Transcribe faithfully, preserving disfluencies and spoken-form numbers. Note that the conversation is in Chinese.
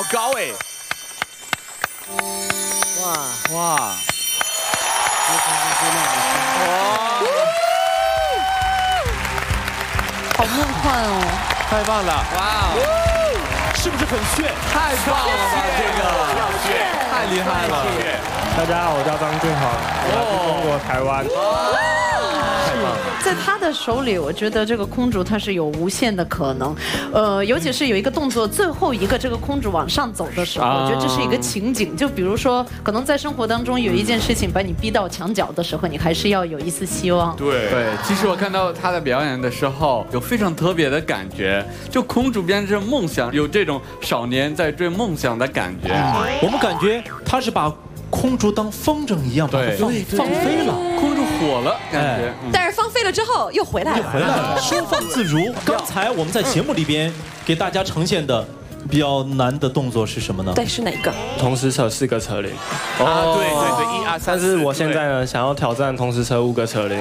高哎！哇哇！哇！ 好梦幻哦！ 太棒了！哇！ 是不是很炫？ 太棒了吧，这个太厉害了！ 大家好，我叫张俊豪，我来自中国台湾。 在他的手里，我觉得这个空竹它是有无限的可能，呃，尤其是有一个动作，最后一个这个空竹往上走的时候，我觉得这是一个情景。就比如说，可能在生活当中有一件事情把你逼到墙角的时候，你还是要有一丝希望。 对对，其实我看到他的表演的时候，有非常特别的感觉，就空竹变成梦想，有这种少年在追梦想的感觉。 我们感觉他是把空竹当风筝一样把它放放飞了， 空竹火了，感觉。 但是放飞了之后又回来了， 又回来了，收放自如。刚才我们在节目里边给大家呈现的比较难的动作是什么呢？ 对，是哪个？ 同时扯四个扯铃。 啊，对对对，一二三。 但是我现在呢，想要挑战同时扯五个扯铃。